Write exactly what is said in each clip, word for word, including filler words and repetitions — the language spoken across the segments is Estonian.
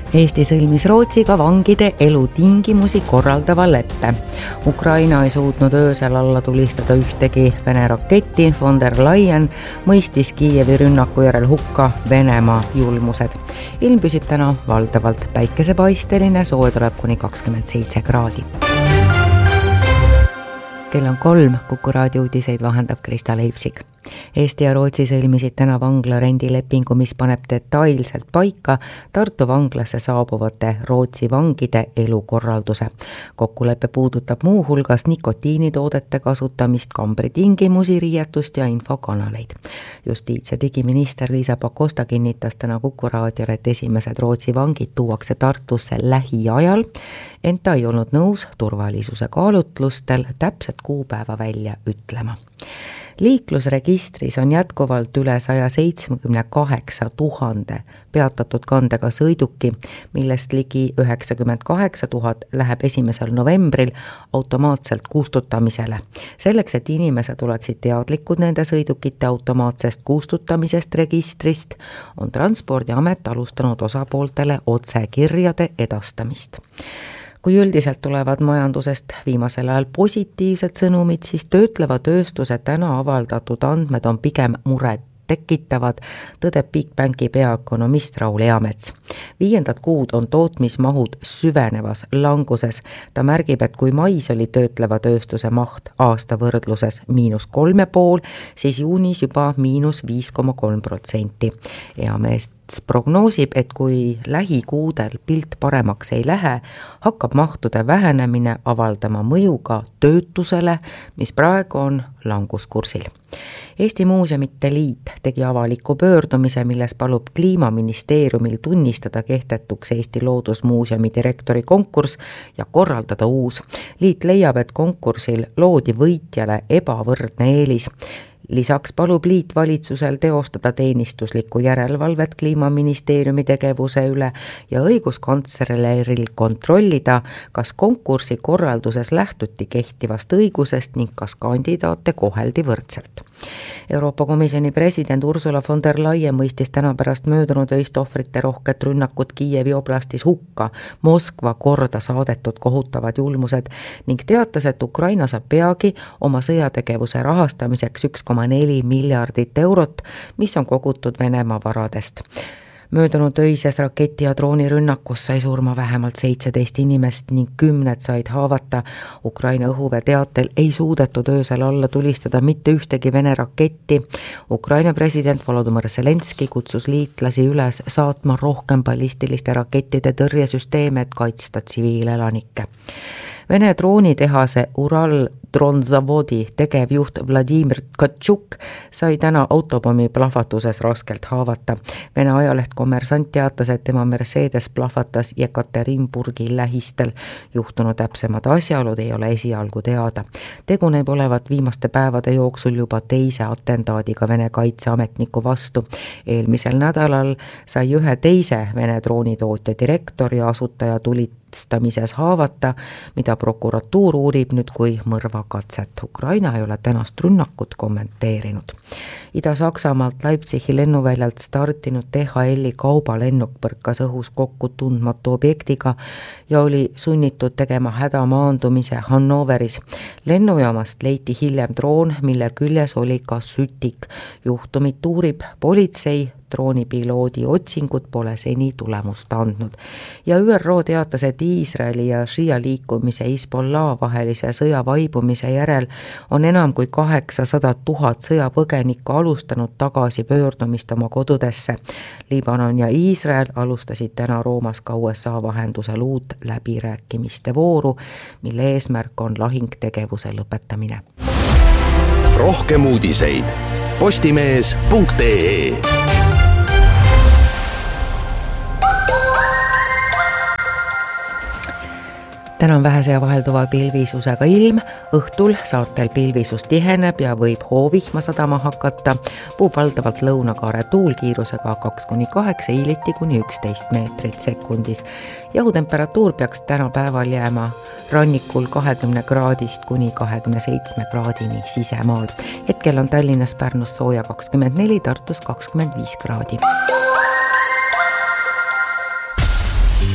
Eesti sõlmis Rootsiga vangide elutingimusi korraldava leppe. Ukraina ei suutnud öösel alla tulistada ühtegi Vene raketti. Von der Leyen mõistis Kiievi rünnaku järel hukka Venemaa julmused. Ilm püsib täna valdavalt päikesepaisteline, soe tuleb kuni kakskümmend seitse kraadi. Kell on kolm, Kuku raadio uudiseid vahendab Krista Leipsik. Eesti ja Rootsi sõlmisid täna vangla rendilepingu, mis paneb detailselt paika Tartu vanglasse saabuvate Rootsi vangide elukorralduse. Kokkulepe puudutab muu hulgas nikotiinitoodete kasutamist, kambritingimusi, riietust ja infokanaleid. Justiits- ja digiminister Liisa Pakosta kinnitas täna Kuku raadiole, et esimesed Rootsi vangid tuuakse Tartusse lähiajal, ent ta ei olnud nõus turvalisuse kaalutlustel täpset kuupäeva välja ütlema. Liiklusregistris on jätkuvalt üle saja seitsmekümne kaheksa tuhande peatatud kandega sõiduki, millest ligi üheksakümmend kaheksa tuhat läheb esimesel novembril automaatselt kustutamisele. Selleks, et inimesed oleksid teadlikud nende sõidukite automaatsest kustutamisest registrist, on Transpordiamet alustanud osapooltele otsekirjade edastamist. Kui üldiselt tulevad majandusest viimasel ajal positiivsed sõnumid, siis töötleva tööstuse täna avaldatud andmed on pigem muret tekitavad, tõdeb Bigbanki peaökonomist Raul Eamets. Viiendat kuud on tootmismahud süvenevas languses. Ta märgib, et kui mais oli töötleva tööstuse maht aasta võrdluses miinus kolme pool, siis juunis juba miinus viis koma kolm protsenti. Eamets prognoosib, et kui lähikuudel pilt paremaks ei lähe, hakkab mahtude vähenemine avaldama mõjuga töötusele, mis praegu on languskursil. Eesti Muuseumite Liit tegi avaliku pöördumise, milles palub Kliimaministeeriumil tunnistada kehtetuks Eesti Loodusmuuseumi direktori konkurss ja korraldada uus. Liit leiab, et konkursil loodi võitjale ebavõrdne eelis. Lisaks palub liit valitsusel teostada teenistuslikku järelevalvet Kliimaministeeriumi tegevuse üle ja õiguskantsleril kontrollida, kas konkursi korralduses lähtuti kehtivast õigusest ning kas kandidaate koheldi võrdselt. Euroopa Komisjoni president Ursula von der Leyen mõistis täna pärast möödunud öist ohvrite rohket rünnakut Kiievi oblastis hukka Moskva korda saadetud kohutavad julmused ning teatas, et Ukraina saab peagi oma sõjategevuse rahastamiseks üks koma neli miljardit eurot, mis on kogutud Venemaa varadest. Möödunud öises raketi ja droonirünnakus sai surma vähemalt seitseteist inimest ning kümned said haavata. Ukraina õhuväe teatel ei suudetud öösel alla tulistada mitte ühtegi Vene raketti. Ukraina president Volodymyr Zelenski kutsus liitlasi üles saatma rohkem ballistiliste rakettide tõrjesüsteeme, et kaitsta tsiviilelanikke. Vene droonitehase Ural Dronzavodi tegevjuht Vladimir Tkatšuk sai täna autopommi plahvatuses raskelt haavata. Vene ajaleht Kommersant teatas, et tema Mercedes plahvatas Jekaterinburgi lähistel. Juhtunu täpsemad asjaolud ei ole esialgu teada. Tegu näib olevat viimaste päevade jooksul juba teise atentaadiga Vene kaitseametniku vastu. Eelmisel nädalal sai ühe teise Vene droonitootja direktor ja asutaja tulistamises haavata, mida prokuratuur uurib nüüd kui mõrvakatset. Ukraina ei ole tänast rünnakut kommenteerinud. Ida-Saksamaalt Leipzigi lennuväljalt startinud D H L-i kaubalennuk põrkas õhus kokku tundmatu objektiga ja oli sunnitud tegema hädamaandumise Hannoveris. Lennujaamast leiti hiljem droon, mille küljes oli ka sütik. Juhtumit uurib politsei. Droonipiloodi otsingud pole seni tulemust andnud. Ja Ü R O teatas, et Iisraeli ja Shia liikumise Hezbollah vahelise sõja vaibumise järel on enam kui kaheksasada tuhat sõjapõgenikku alustanud tagasi pöördumist oma kodudesse. Libanon ja Iisrael alustasid täna Roomas ka U S A vahendusel uut läbirääkimiste vooru, mille eesmärk on lahingtegevuse lõpetamine. Rohkem uudiseid postimees punkt ee. Täna on vähese ja vahelduva pilvisusega ilm, õhtul saartel pilvisus tiheneb ja võib hoovihma sadama hakata, puhub valdavalt lõunakaare tuul kiirusega kaks kuni kaheksa, hiiliti kuni üksteist meetrit sekundis. Jahutemperatuur peaks täna päeval jääma rannikul kahekümne kraadist kuni kahekümne seitsme kraadini sisemaal. Hetkel on Tallinnas Pärnus sooja kakskümmend neli, Tartus kakskümmend viis kraadi.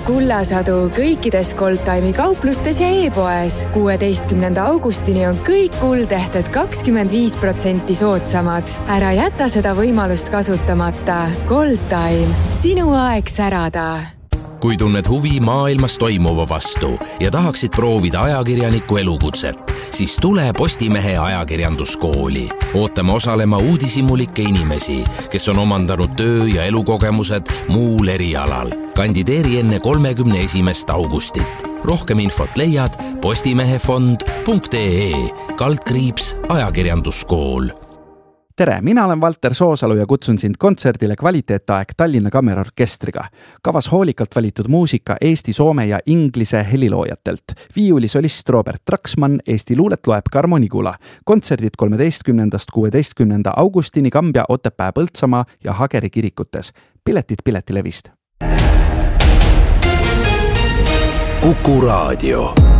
kullasadu kõikides Goldtime'i kauplustes ja e-poes. kuueteistkümnenda augustini on kõik kuldehted kakskümmend viis protsenti soodsamad. Ära jäta seda võimalust kasutamata. Goldtime. Sinu aeg särada. Kui tunned huvi maailmas toimuva vastu ja tahaksid proovida ajakirjaniku elukutset, siis tule Postimehe ajakirjanduskooli. Ootame osalema uudishimulikke inimesi, kes on omandanud töö- ja elukogemused muul erialal. Kandideeri enne kolmekümne esimest augustit. Rohkem infot leiad postimehefond punkt ee kaldkriips ajakirjanduskool. Tere, mina olen Valter Soosalu ja kutsun sind kontserdile Kvaliteetaeg Tallinna Kammerorkestriga. Kavas hoolikalt valitud muusika Eesti, soome ja inglise heliloojatelt. Viiulisolist Robert Traksmann, Eesti luulet loeb Karmo Nigula. Kontserdid kolmeteistkümnendast kuueteistkümnenda augustini Kambja, Otepää, Põltsamaa ja Hageri kirikutes. Piletid Piletilevist. Kuku Raadio.